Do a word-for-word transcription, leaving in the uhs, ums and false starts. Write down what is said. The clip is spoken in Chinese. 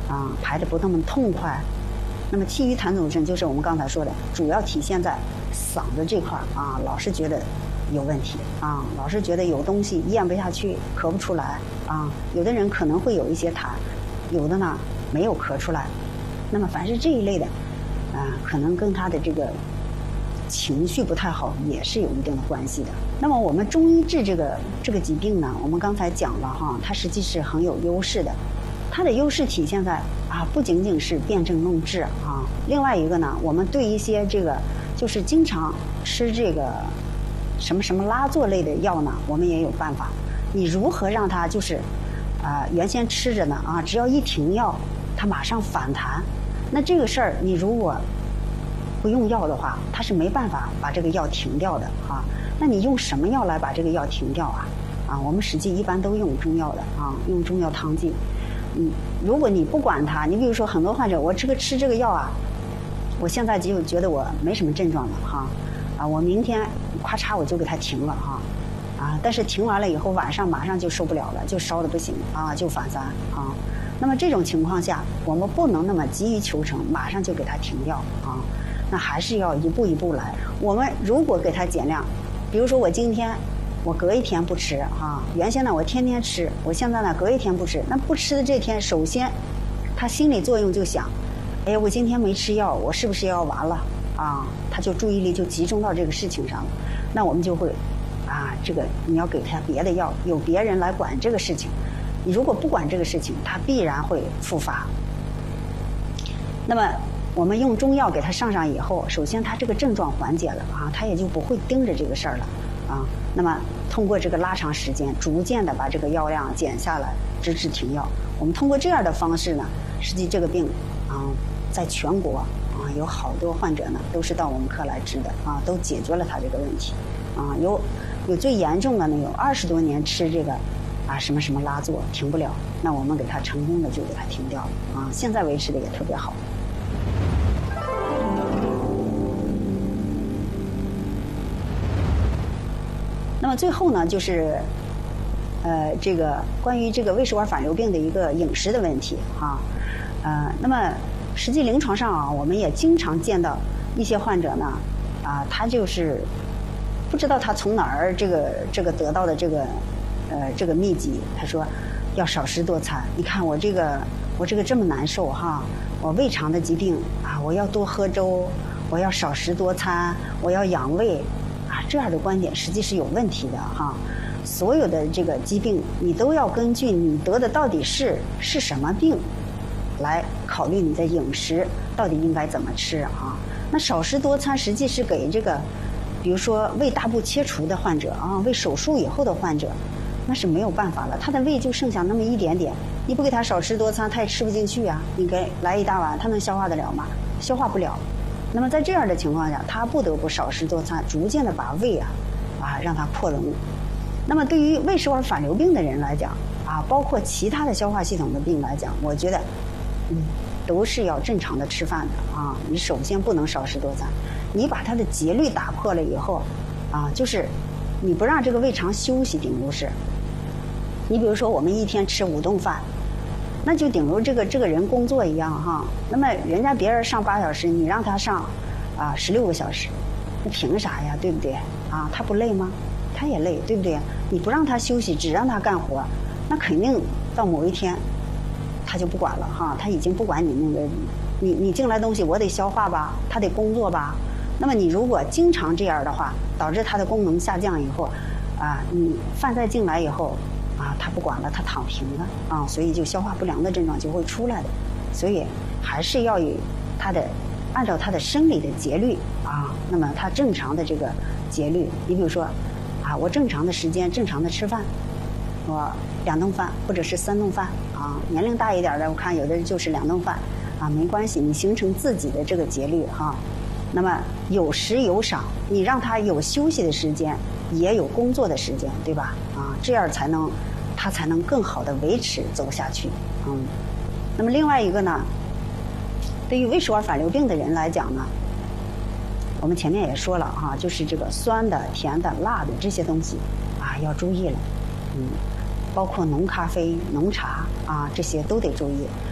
啊，排的不那么痛快。那么其余痰阻症就是我们刚才说的，主要体现在嗓子这块啊，老是觉得有问题啊，老是觉得有东西咽不下去，咳不出来啊。有的人可能会有一些痰，有的呢没有咳出来。那么凡是这一类的啊，可能跟他的这个情绪不太好也是有一定的关系的。那么我们中医治这个这个疾病呢，我们刚才讲了哈，它实际是很有优势的。它的优势体现在啊，不仅仅是辨证论治啊，另外一个呢，我们对一些这个就是经常吃这个什么什么拉坐类的药呢，我们也有办法。你如何让它就是啊、呃、原先吃着呢啊，只要一停药，它马上反弹。那这个事儿你如果不用药的话，它是没办法把这个药停掉的啊。那你用什么药来把这个药停掉啊？啊，我们实际一般都用中药的啊，用中药汤剂。嗯，如果你不管它，你比如说很多患者，我这个吃这个药啊，我现在就觉得我没什么症状了哈，啊，我明天咔嚓我就给它停了哈，啊，但是停完了以后晚上马上就受不了了，就烧的不行啊，就反三啊。那么这种情况下，我们不能那么急于求成，马上就给它停掉啊，那还是要一步一步来。我们如果给它减量，比如说我今天。我隔一天不吃啊，原先呢我天天吃，我现在呢隔一天不吃。那不吃的这天，首先他心理作用就想，哎呀，我今天没吃药，我是不是要完了啊？他就注意力就集中到这个事情上了。那我们就会啊，这个你要给他别的药，有别人来管这个事情。你如果不管这个事情，他必然会复发。那么我们用中药给他上上以后，首先他这个症状缓解了啊，他也就不会盯着这个事儿了。啊，那么通过这个拉长时间，逐渐的把这个药量减下来，直至停药。我们通过这样的方式呢，实际这个病啊，在全国啊有好多患者呢都是到我们科来治的啊，都解决了他这个问题啊。有有最严重的呢，有二十多年吃这个啊什么什么拉坐停不了，那我们给他成功的就给他停掉了啊。现在维持的也特别好。那么最后呢，就是，呃，这个关于这个胃食管反流病的一个饮食的问题啊，呃，那么实际临床上啊，我们也经常见到一些患者呢，啊，他就是不知道他从哪儿这个这个得到的这个呃这个秘籍，他说要少食多餐。你看我这个我这个这么难受哈，我胃肠的疾病啊，我要多喝粥，我要少食多餐，我要养胃。啊，这样的观点实际是有问题的哈。所有的这个疾病，你都要根据你得的到底是是什么病，来考虑你的饮食到底应该怎么吃啊。那少食多餐实际是给这个，比如说胃大部切除的患者啊，胃手术以后的患者，那是没有办法了，他的胃就剩下那么一点点，你不给他少吃多餐，他也吃不进去啊。你给来一大碗，他能消化得了吗？消化不了。那么在这样的情况下，他不得不少食多餐，逐渐的把胃啊，啊让它扩容。那么对于胃食管反流病的人来讲，啊，包括其他的消化系统的病来讲，我觉得，嗯，都是要正常的吃饭的啊。你首先不能少食多餐，你把它的节律打破了以后，啊，就是你不让这个胃肠休息，顶多是。你比如说，我们一天吃五顿饭。那就顶如这个这个人工作一样哈，那么人家别人上八小时，你让他上啊十六个小时，那凭啥呀？对不对？啊，他不累吗？他也累，对不对？你不让他休息，只让他干活，那肯定到某一天他就不管了哈，他已经不管你那个你你进来东西我得消化吧，他得工作吧。那么你如果经常这样的话，导致他的功能下降以后，啊，你饭再进来以后。啊，他不管了，他躺平了啊，所以就消化不良的症状就会出来的，所以还是要以他的按照他的生理的节律啊，那么他正常的这个节律，你比如说啊，我正常的时间正常的吃饭，我两顿饭或者是三顿饭啊，年龄大一点的，我看有的就是两顿饭啊，没关系，你形成自己的这个节律哈、啊，那么有时有赏，你让他有休息的时间，也有工作的时间，对吧？啊，这样才能。它才能更好的维持走下去，嗯。那么另外一个呢，对于胃食管反流病的人来讲呢，我们前面也说了哈、啊，就是这个酸的、甜的、辣的这些东西啊要注意了，嗯，包括浓咖啡、浓茶啊这些都得注意。